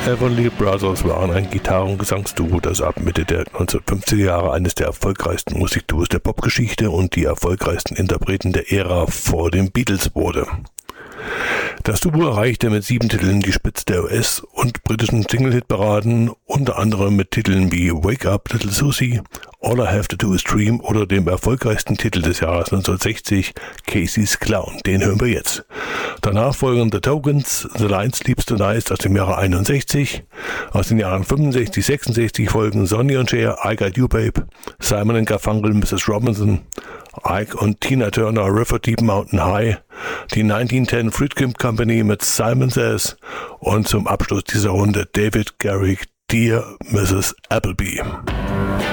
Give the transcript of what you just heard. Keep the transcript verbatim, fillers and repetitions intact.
Everly Brothers waren ein Gitarren- und Gesangsduo, das ab Mitte der neunzehnhundertfünfziger Jahre eines der erfolgreichsten Musikduos der Popgeschichte und die erfolgreichsten Interpreten der Ära vor den Beatles wurde. Das Duo erreichte mit sieben Titeln die Spitze der U S- und britischen Single-Hit-Paraden, unter anderem mit Titeln wie Wake Up Little Susie, All I Have to Do Is Dream oder dem erfolgreichsten Titel des Jahres neunzehnhundertsechzig, Casey's Clown. Den hören wir jetzt. Danach folgen The Tokens, The Lion Sleeps Tonight aus dem Jahre einundsechzig. Aus den Jahren fünfundsechzig, sechsundsechzig folgen Sonny und Cher, I Got You Babe, Simon and Garfunkel, Missus Robinson, Ike und Tina Turner, River Deep Mountain High, die neunzehnhundertzehn Friedkin Company mit Simon Says und zum Abschluss dieser Runde David Garrick, Dear Missus Appleby.